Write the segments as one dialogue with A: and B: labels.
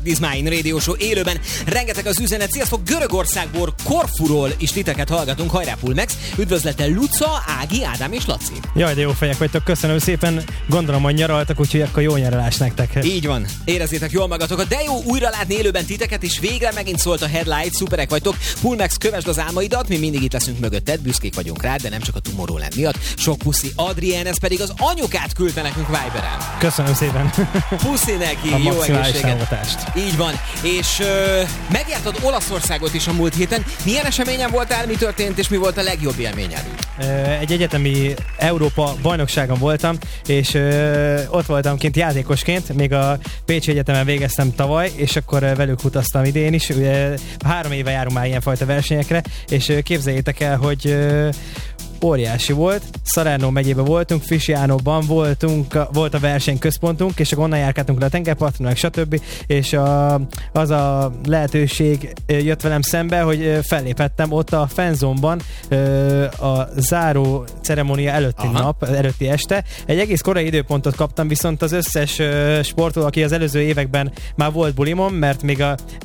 A: Dismáin Radio Show élőben. Rengeteg az üzenet. Sziasztok, Görögországból, Korfuról is titeket hallgatunk. Hajrá Pulmex. Üdvözlettel Luca, Ági, Ádám és Laci.
B: Jaj, de jó fejek vagytok, köszönöm szépen. Gondolom, hogy nyaraltak, úgyhogy akkor jó nyaralás nektek.
A: Így van. Érezzétek jól magatokat. De jó újra látni élőben titeket, és végre megint szólt a headlight. Szuperek vagytok. Pulmex, kövesd az álmaidat. Mi mindig itt leszünk mögötted. Büszkék vagyunk rád, de nem csak a Tomorrowland miatt. Sok puszi. Adrien, ez pedig az anyukát küldte nekünk Viberen.
B: Köszönöm szépen.
A: Puszi neki,
B: a
A: jó egészséget.
B: támogatást.
A: Így van. És megjártad Olaszországot is a múlt héten. Milyen eseményen voltál, mi történt, és mi volt a legjobb élményed?
B: Egy egyetemi Európa bajnokságon voltam, és ott voltam kint játékosként, még a Pécsi Egyetemen végeztem tavaly, és akkor velük utaztam idén is. Ugye 3 éve járunk már ilyenfajta versenyekre, és képzeljétek el, hogy óriási volt. Salerno megyében voltunk, Fiscianóban volt a versenyközpontunk, és akkor onnan járkáltunk le a tengerparton, meg stb. És az a lehetőség jött velem szembe, hogy felléphettem ott a fanzone-ban a záró ceremónia előtti előtti este. Egy egész korai időpontot kaptam, viszont az összes sportoló, aki az előző években már volt bulimon, mert még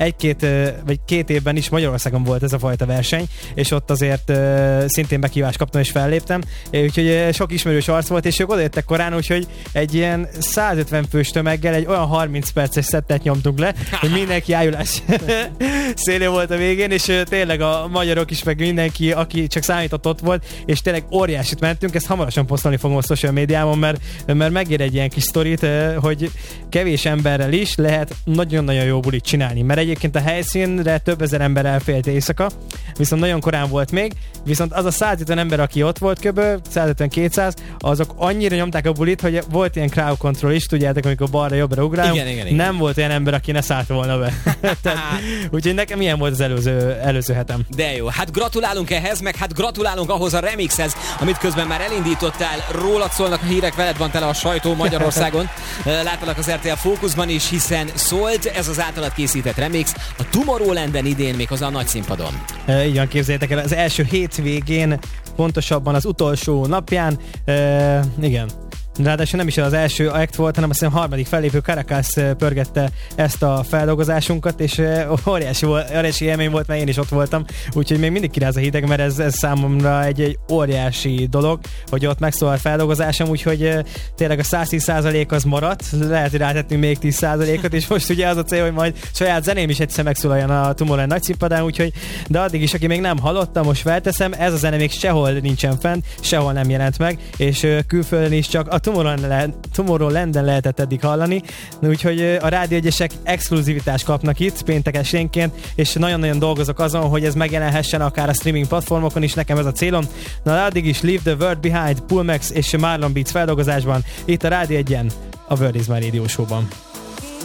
B: két évben is Magyarországon volt ez a fajta verseny, és ott azért szintén meghívást kaptam, és felléptem, úgyhogy sok ismerős arc volt, és ők odajöttek korán, úgyhogy egy ilyen 150 fős tömeggel egy olyan 30 perces szettet nyomtunk le, hogy mindenki ájulás szélén volt a végén, és tényleg a magyarok is, meg mindenki, aki csak számított, ott volt, és tényleg óriásit mentünk, ezt hamarosan posztolni fogom a social médiámon, mert megér egy ilyen kis sztorit, hogy kevés emberrel is lehet nagyon-nagyon jó bulit csinálni, mert egyébként a helyszínre több ezer ember elfélt éjszaka, viszont nagyon korán volt még, viszont az a 150 ember, aki ott volt kb. 150-200, azok annyira nyomták a bulit, hogy volt ilyen crowd control is, tudjátok, amikor balra-jobbra ugrálunk. Igen. Nem volt olyan ember, aki ne szállt volna be. Úgyhogy nekem ilyen volt az előző hetem.
A: De jó, hát gratulálunk ehhez, meg hát gratulálunk ahhoz a remixhez, amit közben már elindítottál. Rólad szólnak a hírek, veled van tele a sajtó Magyarországon. Láttalak az RTL Fókuszban is, hiszen szólt ez az általad készített remix a Tomorrowlanden idén, méghozzá a nagy színpadon.
B: Így van, képzeljétek el, az első hétvégén, pontosabban az utolsó napján, igen. Ráadásul nem is az első act volt, hanem azt hiszem a harmadik fellépő Caracas pörgette ezt a feldolgozásunkat, és óriási élmény volt, mert én is ott voltam, úgyhogy még mindig kiráz a hideg, mert ez számomra egy óriási dolog, hogy ott megszólal a feldolgozásom, úgyhogy tényleg a 110% az maradt, lehet, hogy rátettünk még 10%-ot, és most ugye az a cél, hogy majd saját zeném is egyszer megszólaljon a Tomorrowland nagy színpadán, úgyhogy, de addig is, aki még nem hallotta, most felteszem, ez a zene még sehol nincsen fent, sehol nem jelent meg, és külföldön is csak a Tomorrowlanden lehetett eddig hallani, úgyhogy a Rádió Egyesek exkluzivitást kapnak itt péntekesténként, és nagyon-nagyon dolgozok azon, hogy ez megjelenhessen akár a streaming platformokon is, nekem ez a célom. Na, addig is Leave the World Behind, Pulmex és Marlon Beats feldolgozásban, itt a Rádió Egyen, a World is My Radio Show-ban.